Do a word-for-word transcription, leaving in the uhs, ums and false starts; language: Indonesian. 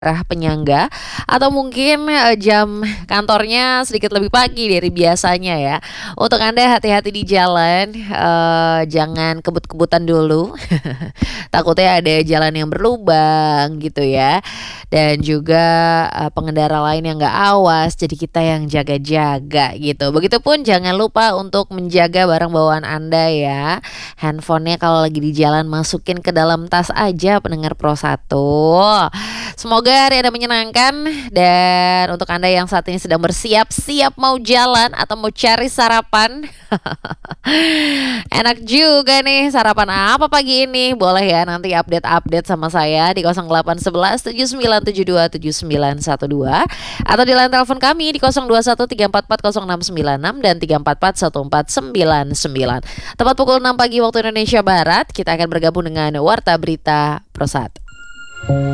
daerah penyangga atau mungkin eh, jam kantornya sedikit lebih pagi dari biasanya ya. Untuk Anda hati-hati di jalan, eh, jangan kebut-kebutan dulu. Takutnya ada jalan yang berlubang gitu ya. Dan juga eh, pengendara lain yang nggak awas, jadi kita yang jaga-jaga gitu. Begitupun jangan lupa untuk menjaga barang bawaan Anda ya. Handphonenya kalau lagi di jalan masukin ke dalam tas aja, pendengar Pro satu. Semoga hari Anda menyenangkan. Dan untuk Anda yang saat ini sedang bersiap-siap mau jalan atau mau cari sarapan, enak juga nih, sarapan apa pagi ini? Boleh ya nanti update-update sama saya di nol delapan satu satu tujuh sembilan tujuh dua tujuh sembilan satu dua atau di line telepon kami di nol dua satu tiga empat empat nol enam sembilan enam dan tiga empat empat satu empat sembilan sembilan. Tepat pukul enam pagi waktu Indonesia Barat, kita akan bergabung dengan Warta Berita Pro satu.